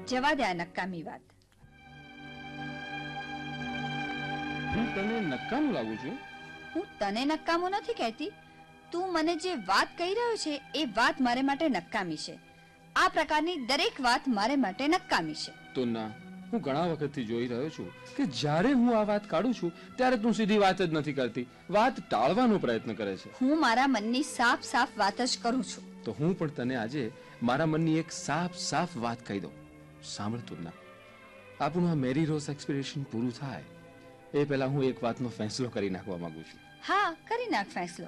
જવા દે આ નકામી વાત. હું તને નકામું લાગુ છું? હું તને નકામું નથી કહેતી. તું મને જે વાત કહી રહ્યો છે એ વાત મારે માટે નકામી છે. આ પ્રકારની દરેક વાત મારે માટે નકામી છે. તો ના, હું ઘણા વખતથી જોઈ રહ્યો છું કે જ્યારે હું આ વાત કાઢું છું ત્યારે તું સીધી વાત જ નથી કરતી, વાત ટાળવાનો પ્રયત્ન કરે છે. હું મારા મનની સાફ સાફ વાત જ કરું છું. તો હું પણ તને આજે મારા મનની એક સાફ સાફ વાત કહી દઉં. સાંભળ તુલના, આપણું આ મેરી રોઝ એક્સપિરેશન પૂરું થાય એ પહેલા હું એક વાતનો ફેંસલો કરી નાખવા માંગુ છું. હા, કરી નાખ ફેંસલો.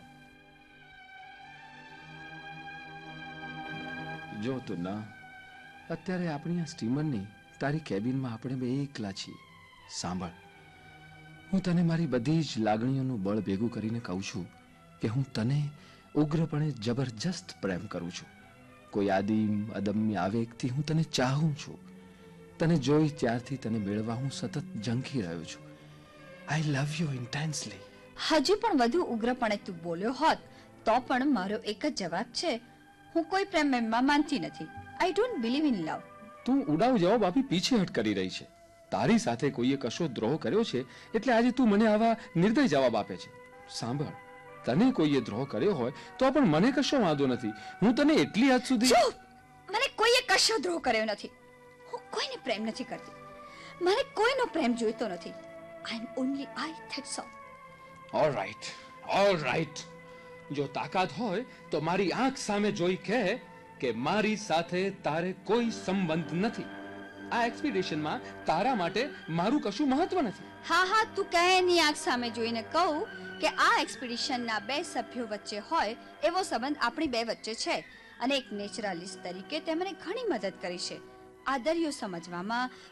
જો તુલના, અત્યારે આપણી આ સ્ટીમરની તારી કેબિનમાં આપણે બે એકલા છીએ. સાંભળ, હું તને મારી બધી જ લાગણીઓનું બળ ભેગું કરીને કહું છું કે હું તને ઉગ્રપણે જબરજસ્ત પ્રેમ કરું છું. કોઈ આદિમ અદમ્ય આવેગથી હું તને ચાહું છું. તને જોઈ ત્યારથી તને મેળવવા હું સતત ઝંખી રહ્યો છું. આઈ લવ યુ ઇન્ટેન્સલી. હજુ પણ વધુ ઉગ્રપણે તું બોલ્યો હોત તો પણ મારો એક જ જવાબ છે, હું કોઈ પ્રેમમાં માનતી નથી. I don't believe in love. તું ઉડાવ જવાબ આપી પીછેહટ કરી રહી છે. તારી સાથે કોઈએ કશો દ્રોહ કર્યો છે એટલે આજે તું મને આવા નિર્દય જવાબ આપે છે. સાંભળ, તને કોઈએ દ્રોહ કર્યો હોય તો પણ મને કશો વાંધો નથી. હું તને એટલી હદ સુધી... ચૂપ! મને કોઈએ કશો દ્રોહ કર્યો નથી. હું કોઈને પ્રેમ નથી કરતી. મને કોઈનો પ્રેમ જોઈતો નથી. આઈ એમ only I that's all. Alright, alright. જો તાકાત હોય તો મારી આંખ સામે જોઈ કહે કે મારી સાથે તારે કોઈ સંબંધ નથી. આ એક્સપિડિશનમાં તારા માટે મારું કશું મહત્વ નથી. હા હા, તું કહે એની આંખ સામે જોઈને કહું કે આ એક્સપિડિશનના 2 સભ્યો વચ્ચે હોય એવો સંબંધ આપણી 2 વચ્ચે છે અને એક નેચરલિસ્ટ તરીકે તે મને ઘણી મદદ કરી છે. આ દરિયો સમજવામાં,